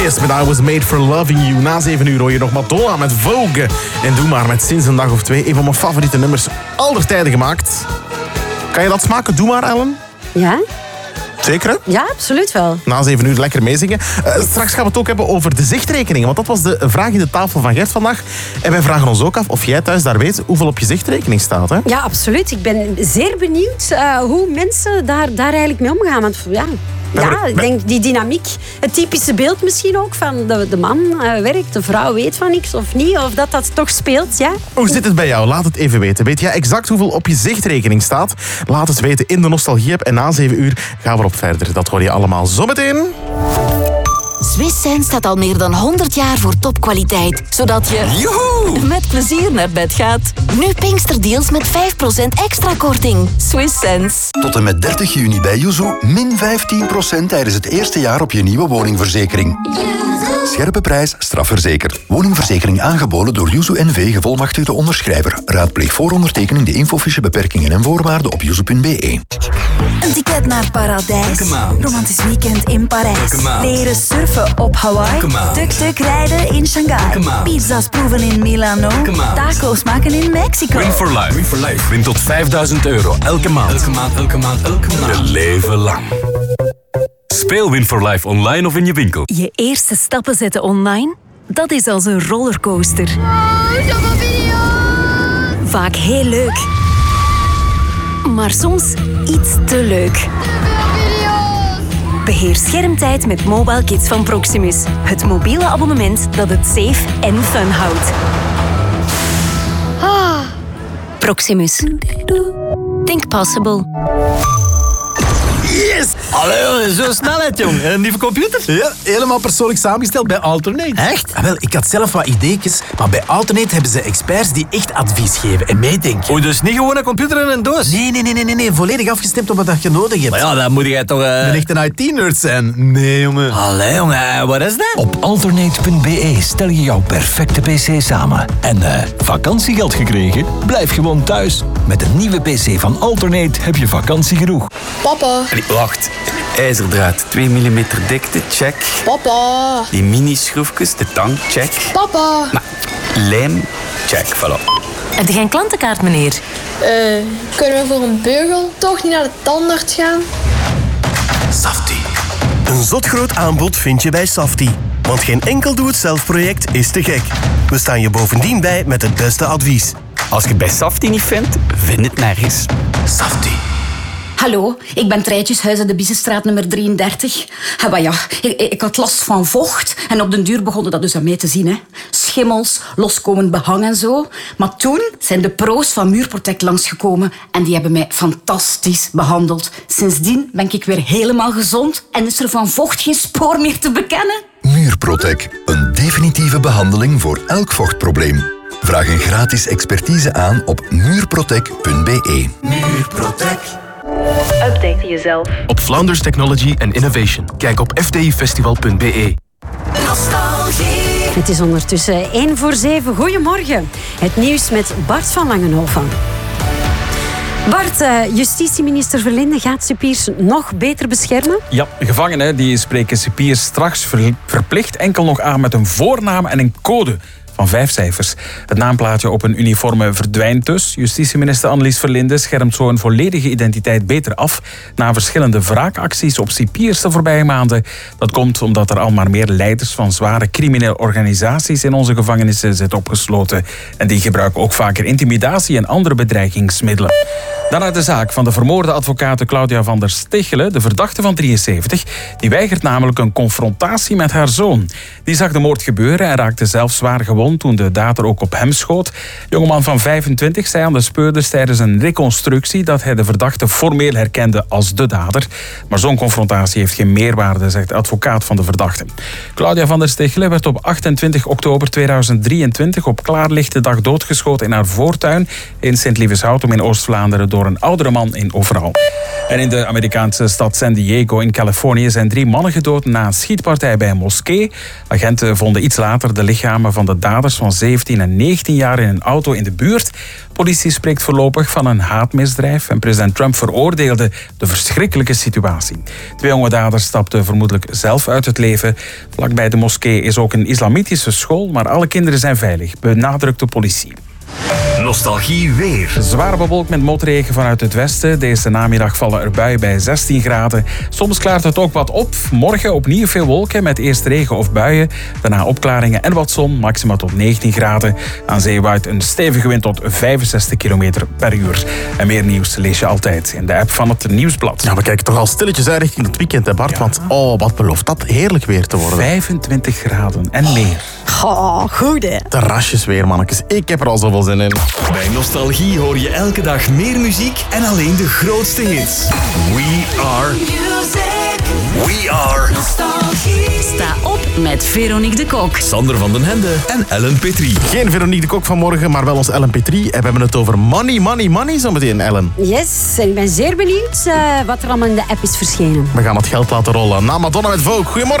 Kiss met I Was Made For Loving You. Na 7 uur hoor je nog Madonna met Vogue. En Doe Maar met Sinds een dag of twee. Een van mijn favoriete nummers aller tijden gemaakt. Kan je dat smaken? Doe maar, Ellen. Ja? Zeker, hè? Ja, absoluut wel. Na 7 uur lekker meezingen. Straks gaan we het ook hebben over de zichtrekeningen. Want dat was de vraag in de tafel van Gert vandaag. En wij vragen ons ook af of jij thuis daar weet hoeveel op je zichtrekening staat. Hè? Ja, absoluut. Ik ben zeer benieuwd hoe mensen daar eigenlijk mee omgaan. Want ja, ik denk die dynamiek, het typische beeld misschien ook van de man werkt, de vrouw weet van niks of niet, of dat toch speelt, ja. Hoe zit het bij jou? Laat het even weten. Weet jij exact hoeveel op je zichtrekening staat? Laat het weten in de Nostalgie-app en na 7 uur gaan we erop verder. Dat hoor je allemaal zometeen. Swiss Sense staat al meer dan 100 jaar voor topkwaliteit, zodat je met plezier naar bed gaat. Nu Pinksterdeals met 5% extra korting. Swiss Sense. Tot en met 30 juni bij Yuzu min 15% tijdens het eerste jaar op je nieuwe woningverzekering. Scherpe prijs, strafverzekerd. Woningverzekering aangeboden door Yuzu NV, gevolmachtigde onderschrijver. Raadpleeg voor ondertekening de infofiche beperkingen en voorwaarden op yuzu.be. Een ticket naar Paradijs. Romantisch weekend in Parijs. Leren surfen op Hawaii. Tuk-tuk rijden in Shanghai. Pizza's proeven in Milano. Taco's maken in Mexico. Win for life. Win for life. Win tot €5.000 elke maand. Elke maand, elke maand, elke maand. Je leven lang. Speel Win for Life online of in je winkel. Je eerste stappen zetten online, dat is als een rollercoaster. Vaak heel leuk. Maar soms iets te leuk. Beheer schermtijd met Mobile Kids van Proximus. Het mobiele abonnement dat het safe en fun houdt. Proximus. Think possible. Yes! Allee, zo snelheid, jong. Een nieuwe computer? Ja, helemaal persoonlijk samengesteld bij Alternate. Echt? Wel, ik had zelf wat ideetjes, maar bij Alternate hebben ze experts die echt advies geven en meedenken. Oh, dus niet gewoon een computer in een doos? Nee. Volledig afgestemd op wat je nodig hebt. Maar ja, dan moet jij toch... Een echte IT-nerd zijn. Nee, jongen. Allee, jongen, wat is dat? Op alternate.be stel je jouw perfecte PC samen. En vakantiegeld gekregen? Blijf gewoon thuis. Met een nieuwe PC van Alternate heb je vakantie genoeg. Papa. Wacht, ijzerdraad, 2 mm dikte, check. Papa. Die mini-schroefjes, de tang, check. Papa. Nou, lijm, check, voilà. Heb je geen klantenkaart, meneer? Kunnen we voor een beugel toch niet naar de tandarts gaan? Safti. Een zotgroot aanbod vind je bij Safti. Want geen enkel doe-het-zelf-project is te gek. We staan je bovendien bij met het beste advies. Als je het bij Safti niet vindt, vind het nergens. Safti. Hallo, ik ben Treitjeshuis in de Biezenstraat nummer 33. Maar ja, ik had last van vocht en op den duur begonnen dat dus aan mij te zien. Hè. Schimmels, loskomend behang en zo. Maar toen zijn de pro's van Muurprotect langsgekomen en die hebben mij fantastisch behandeld. Sindsdien ben ik weer helemaal gezond en is er van vocht geen spoor meer te bekennen. Muurprotect, een definitieve behandeling voor elk vochtprobleem. Vraag een gratis expertise aan op muurprotect.be. Muurprotect. Update jezelf. Op Flanders Technology and Innovation. Kijk op fdifestival.be. Nostalgie. Het is ondertussen 6:45. Goedemorgen. Het nieuws met Bart van Langenhoven. Bart, justitieminister Verlinde gaat cipiers nog beter beschermen? Ja, gevangenen die spreken cipiers straks verplicht enkel nog aan met een voornaam en een code van 5 cijfers. Het naamplaatje op een uniforme verdwijnt dus. Justitieminister Annelies Verlinde schermt zo een volledige identiteit beter af na verschillende wraakacties op cipiers de voorbije maanden. Dat komt omdat er al maar meer leiders van zware criminele organisaties in onze gevangenissen zitten opgesloten. En die gebruiken ook vaker intimidatie en andere bedreigingsmiddelen. Dan naar de zaak van de vermoorde advocate Claudia van der Stichelen, de verdachte van 73. Die weigert namelijk een confrontatie met haar zoon. Die zag de moord gebeuren en raakte zelf zwaar gewond toen de dader ook op hem schoot. De jongeman van 25 zei aan de speurders tijdens een reconstructie dat hij de verdachte formeel herkende als de dader. Maar zo'n confrontatie heeft geen meerwaarde, zegt de advocaat van de verdachte. Claudia van der Stichelen werd op 28 oktober 2023 op klaarlichte dag doodgeschoten in haar voortuin in Sint-Lieveshout in Oost-Vlaanderen door een oudere man in overal. En in de Amerikaanse stad San Diego in Californië zijn 3 mannen gedood na een schietpartij bij een moskee. Agenten vonden iets later de lichamen van de dader daders van 17 en 19 jaar in een auto in de buurt. Politie spreekt voorlopig van een haatmisdrijf en president Trump veroordeelde de verschrikkelijke situatie. 2 jonge daders stapten vermoedelijk zelf uit het leven. Vlakbij de moskee is ook een islamitische school, maar alle kinderen zijn veilig, benadrukt de politie. Nostalgie weer. Zwaar bewolkt met motregen vanuit het westen. Deze namiddag vallen er buien bij 16 graden. Soms klaart het ook wat op. Morgen opnieuw veel wolken met eerst regen of buien. Daarna opklaringen en wat zon, maximaal tot 19 graden. Aan zee waait een stevige wind tot 65 km per uur. En meer nieuws lees je altijd in de app van het Nieuwsblad. Ja, we kijken toch al stilletjes uit richting het weekend, hè Bart? Want wat belooft dat heerlijk weer te worden. 25 graden en meer. Oh, goed hè. Terrasjes weer, mannetjes. Ik heb er al zoveel zin in. Bij Nostalgie hoor je elke dag meer muziek en alleen de grootste hits. We are Nostalgie. Sta op met Veronique de Kok, Sander van den Hende en Ellen Petrie. Geen Veronique de Kok vanmorgen, maar wel ons Ellen Petrie. En we hebben het over money, money, money zometeen, Ellen. Yes, en ik ben zeer benieuwd wat er allemaal in de app is verschenen. We gaan het geld laten rollen. Na Madonna met Vogue. Goedemorgen.